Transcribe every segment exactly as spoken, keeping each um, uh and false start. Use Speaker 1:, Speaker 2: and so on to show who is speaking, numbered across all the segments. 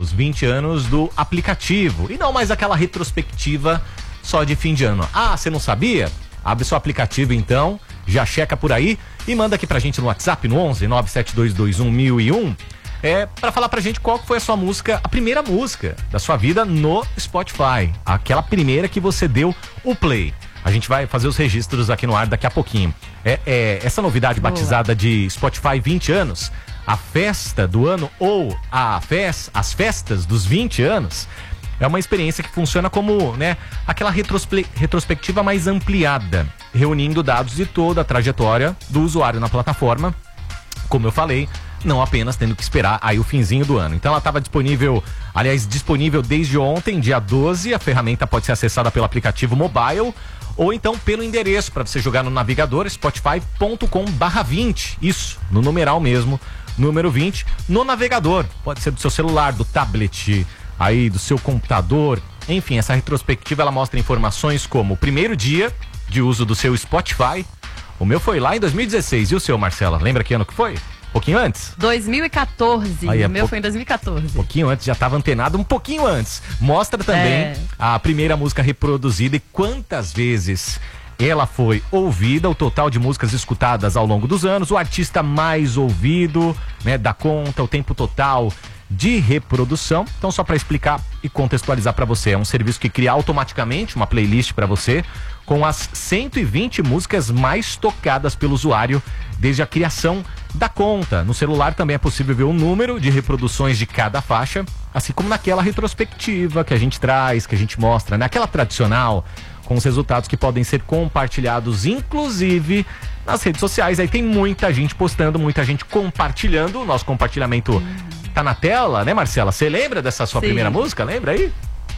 Speaker 1: os vinte anos do aplicativo. E não mais aquela retrospectiva só de fim de ano. Ah, você não sabia? Abre seu aplicativo então, já checa por aí e manda aqui pra gente no WhatsApp, no onze nove sete dois dois um mil e um, é, pra falar pra gente qual foi a sua música, a primeira música da sua vida no Spotify. Aquela primeira que você deu o play. A gente vai fazer os registros aqui no ar daqui a pouquinho. É, é essa novidade Boa. batizada de Spotify vinte anos, a festa do ano ou a fes, as festas dos vinte anos, é uma experiência que funciona como, né, aquela retrospe- retrospectiva mais ampliada, reunindo dados de toda a trajetória do usuário na plataforma, como eu falei, não apenas tendo que esperar aí o finzinho do ano. Então ela estava disponível, aliás, disponível desde ontem, dia doze, a ferramenta pode ser acessada pelo aplicativo mobile ou então pelo endereço para você jogar no navegador spotify ponto com barra vinte, isso, no numeral mesmo, número vinte, no navegador, pode ser do seu celular, do tablet, aí do seu computador, enfim, essa retrospectiva ela mostra informações como o primeiro dia de uso do seu Spotify. O meu foi lá em dois mil e dezesseis, e o seu, Marcela? Lembra que ano que foi? Um pouquinho antes?
Speaker 2: dois mil e quatorze,
Speaker 1: aí,
Speaker 2: o
Speaker 1: é
Speaker 2: meu
Speaker 1: po...
Speaker 2: foi em dois mil e quatorze.
Speaker 1: Um pouquinho antes, já estava antenado um pouquinho antes. Mostra também é. a primeira música reproduzida e quantas vezes ela foi ouvida, o total de músicas escutadas ao longo dos anos, o artista mais ouvido, né, da conta, o tempo total de reprodução. Então, só para explicar e contextualizar para você, é um serviço que cria automaticamente uma playlist para você com as cento e vinte músicas mais tocadas pelo usuário desde a criação da conta. No celular também é possível ver o número de reproduções de cada faixa, assim como naquela retrospectiva que a gente traz, que a gente mostra, naquela tradicional, com os resultados que podem ser compartilhados, inclusive nas redes sociais. Aí tem muita gente postando, muita gente compartilhando. O nosso compartilhamento hum. tá na tela, né, Marcela? Você lembra dessa sua Sim. primeira música? Lembra aí?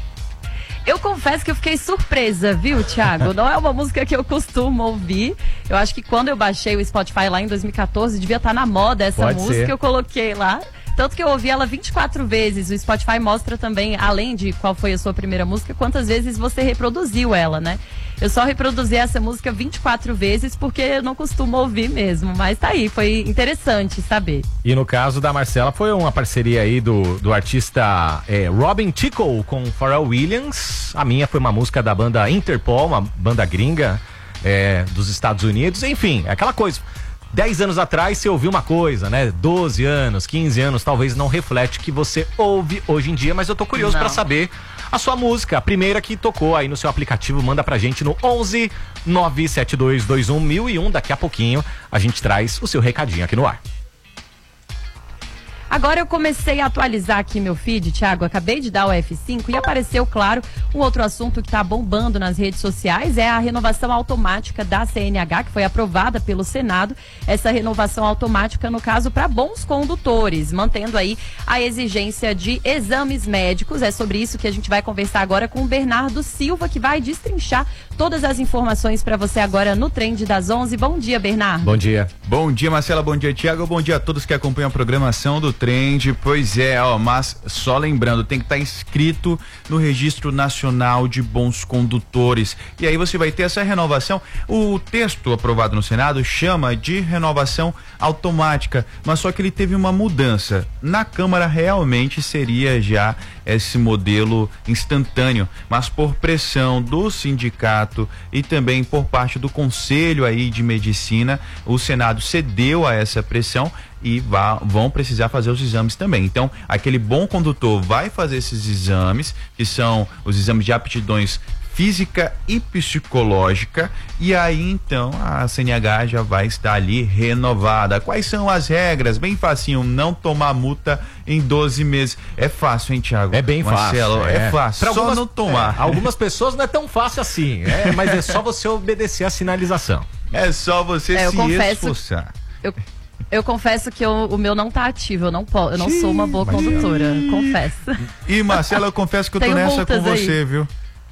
Speaker 2: Eu confesso que eu fiquei surpresa, viu, Thiago? Não é uma música que eu costumo ouvir. Eu acho que quando eu baixei o Spotify lá em dois mil e quatorze, devia estar na moda essa Pode música, ser. eu coloquei lá. Tanto que eu ouvi ela vinte e quatro vezes. O Spotify mostra também, além de qual foi a sua primeira música, quantas vezes você reproduziu ela, né? Eu só reproduzi essa música vinte e quatro vezes porque eu não costumo ouvir mesmo. Mas tá aí, foi interessante saber.
Speaker 1: E no caso da Marcela, foi uma parceria aí do, do artista é, Robin Tickle com Pharrell Williams. A minha foi uma música da banda Interpol, uma banda gringa é, dos Estados Unidos. Enfim, é aquela coisa. dez anos atrás você ouviu uma coisa, né? doze anos, quinze anos, talvez não reflete o que você ouve hoje em dia, mas eu tô curioso para saber a sua música, a primeira que tocou aí no seu aplicativo. Manda pra gente no onze nove sete dois dois um mil e um. Daqui a pouquinho a gente traz o seu recadinho aqui no ar.
Speaker 2: Agora eu comecei a atualizar aqui meu feed, Thiago, acabei de dar o F cinco e apareceu, claro, um outro assunto que está bombando nas redes sociais, é a renovação automática da C N H, que foi aprovada pelo Senado. Essa renovação automática, no caso, para bons condutores, mantendo aí a exigência de exames médicos. É sobre isso que a gente vai conversar agora com o Bernardo Silva, que vai destrinchar todas as informações para você agora no Trend das onze. Bom dia, Bernardo.
Speaker 1: Bom dia.
Speaker 3: Bom dia, Marcela. Bom dia, Thiago. Bom dia a todos que acompanham a programação do Trend. Pois é, ó, mas só lembrando, tem que estar inscrito no Registro Nacional de Bons Condutores. E aí você vai ter essa renovação. O texto aprovado no Senado chama de renovação automática, mas só que ele teve uma mudança. Na Câmara realmente seria já esse modelo instantâneo, mas por pressão do sindicato e também por parte do Conselho aí de Medicina, o Senado cedeu a essa pressão e vá, vão precisar fazer os exames também. Então, aquele bom condutor vai fazer esses exames, que são os exames de aptidões física e psicológica, e aí então a C N H já vai estar ali renovada. Quais são as regras? Bem facinho, não tomar multa em doze meses. É fácil, hein, Thiago?
Speaker 1: É bem
Speaker 3: Marcelo,
Speaker 1: fácil.
Speaker 3: É, é fácil,
Speaker 1: pra
Speaker 3: só
Speaker 1: algumas,
Speaker 3: não tomar.
Speaker 1: É, algumas pessoas não é tão fácil assim, é, mas é só você obedecer a sinalização.
Speaker 3: É só você
Speaker 2: é,
Speaker 3: se
Speaker 2: confesso,
Speaker 3: esforçar.
Speaker 2: Eu... Eu confesso que eu, o meu não tá ativo, eu não, posso, eu não sou uma boa condutora, confesso.
Speaker 3: E Marcela, eu confesso que eu tô
Speaker 2: Tenho
Speaker 3: nessa com
Speaker 2: aí.
Speaker 3: você, viu?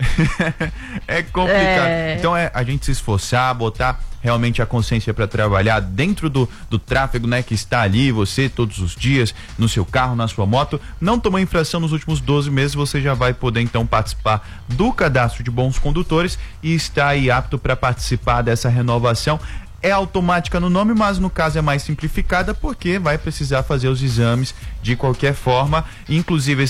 Speaker 3: É complicado. É... Então é a gente se esforçar, botar realmente a consciência para trabalhar dentro do, do tráfego, né, que está ali, você todos os dias, no seu carro, na sua moto. Não tomou infração nos últimos doze meses, você já vai poder então participar do cadastro de bons condutores e está aí apto para participar dessa renovação. É automática no nome, mas no caso é mais simplificada porque vai precisar fazer os exames de qualquer forma, inclusive